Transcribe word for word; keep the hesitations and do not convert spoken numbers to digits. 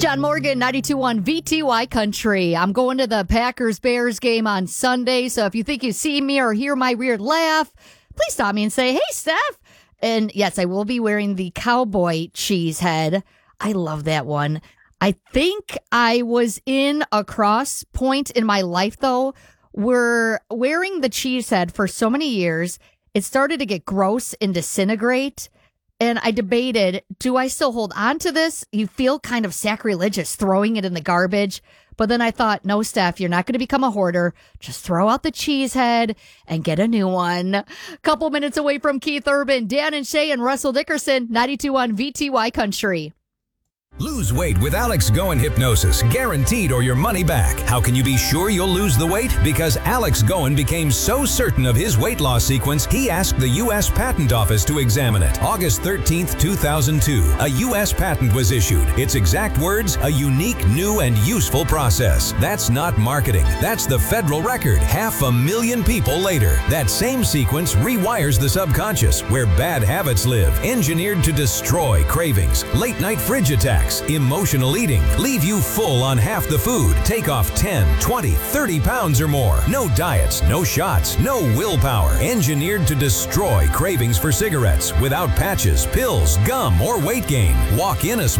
John Morgan, ninety-two point one V T Y Country. I'm going to the Packers-Bears game on Sunday, so if you think you see me or hear my weird laugh, please stop me and say, hey, Steph. And yes, I will be wearing the cowboy cheese head. I love that one. I think I was in a cross point in my life, though, where wearing the cheese head for so many years, it started to get gross and disintegrate. And I debated, do I still hold on to this? You feel kind of sacrilegious throwing it in the garbage. But then I thought, no, Steph, you're not going to become a hoarder. Just throw out the cheese head and get a new one. Couple minutes away from Keith Urban, Dan and Shay and Russell Dickerson, ninety-two point one V T Y Country. Lose weight with Alex Goen Hypnosis, guaranteed or your money back. How can you be sure you'll lose the weight? Because Alex Goen became so certain of his weight loss sequence, he asked the U S Patent Office to examine it. August thirteenth, two thousand two, a U S patent was issued. Its exact words, a unique, new, and useful process. That's not marketing. That's the federal record. Half a million people later. That same sequence rewires the subconscious, where bad habits live, engineered to destroy cravings, late-night fridge attacks, emotional eating, leave you full on half the food, take off ten, twenty, thirty pounds or more. No diets, no shots, no willpower. Engineered to destroy cravings for cigarettes without patches, pills, gum, or weight gain. Walk in a